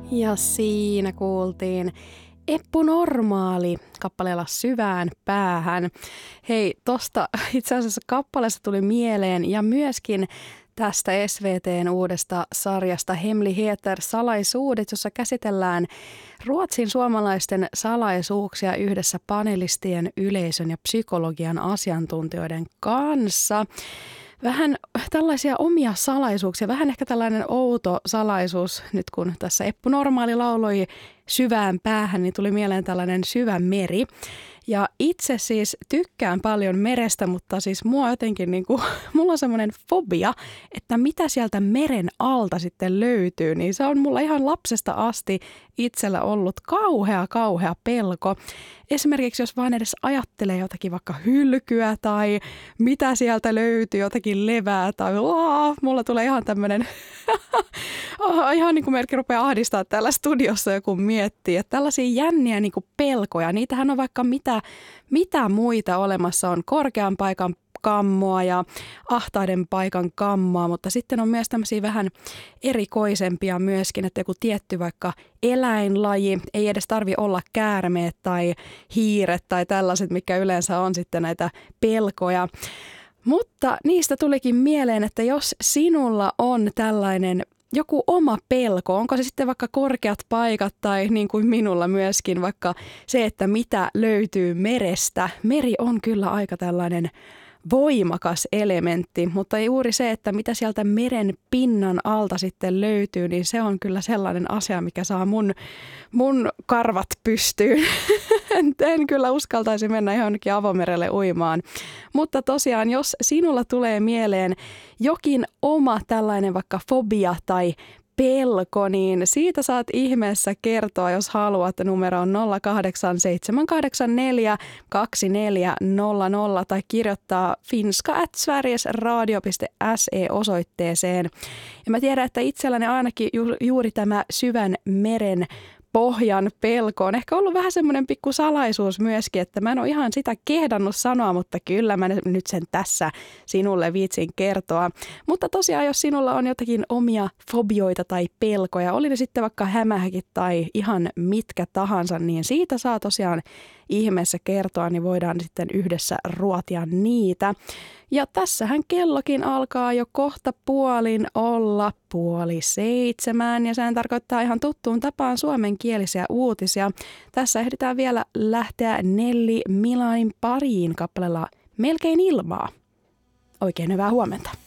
Ja siinä kuultiin Eppu Normaali kappaleella Syvään päähän. Hei, tosta itse asiassa kappaleesta tuli mieleen ja myöskin tästä SVT:n uudesta sarjasta Hemligheter salaisuudet, jossa käsitellään Ruotsin suomalaisten salaisuuksia yhdessä panelistien, yleisön ja psykologian asiantuntijoiden kanssa. Vähän tällaisia omia salaisuuksia, vähän ehkä tällainen outo salaisuus, nyt kun tässä Eppu Normaali lauloi Syvään päähän, niin tuli mieleen tällainen syvä meri. Ja itse siis tykkään paljon merestä, mutta siis mua jotenkin mulla on semmoinen fobia, että mitä sieltä meren alta sitten löytyy, niin se on mulla ihan lapsesta asti itsellä ollut kauhea pelko. Esimerkiksi jos vaan edes ajattelee jotakin vaikka hylkyä tai mitä sieltä löytyy, jotakin levää tai mulla tulee ihan tämmöinen, ihan niin kuin melkein rupeaa ahdistaa täällä studiossa joku miettii, että tällaisia jänniä niin kuin pelkoja, niitähän on vaikka mitä muita olemassa on, korkean paikan kammoa ja ahtaiden paikan kammoa, mutta sitten on myös tämmöisiä vähän erikoisempia myöskin, että joku tietty vaikka eläinlaji, ei edes tarvi olla käärmeet tai hiiret tai tällaiset, mikä yleensä on sitten näitä pelkoja. Mutta niistä tulikin mieleen, että jos sinulla on tällainen joku oma pelko, onko se sitten vaikka korkeat paikat tai niin kuin minulla myöskin vaikka se, että mitä löytyy merestä. Meri on kyllä aika tällainen voimakas elementti, mutta juuri se, että mitä sieltä meren pinnan alta sitten löytyy, niin se on kyllä sellainen asia, mikä saa mun karvat pystyyn. En kyllä uskaltaisi mennä johonkin avomerelle uimaan. Mutta tosiaan, jos sinulla tulee mieleen jokin oma tällainen vaikka fobia tai pelko, niin siitä saat ihmeessä kertoa, jos haluat. Numero on 087842400 tai kirjoittaa finska@sverigesradio.se osoitteeseen. Ja mä tiedän, että itselläni ainakin juuri tämä syvän meren pohjan pelko on ehkä ollut vähän semmoinen pikku salaisuus myöskin, että mä en ole ihan sitä kehdannut sanoa, mutta kyllä mä nyt sen tässä sinulle viitsin kertoa. Mutta tosiaan, jos sinulla on jotakin omia fobioita tai pelkoja, oli ne sitten vaikka hämähäkit tai ihan mitkä tahansa, niin siitä saa tosiaan ihmeessä kertoa, niin voidaan sitten yhdessä ruotia niitä. Ja tässähän kellokin alkaa jo kohta puolin olla 6:30 ja sehän tarkoittaa ihan tuttuun tapaan suomenkielisiä uutisia. Tässä ehditään vielä lähteä Nelli Milanin pariin kappaleella Melkein ilmaa. Oikein hyvää huomenta.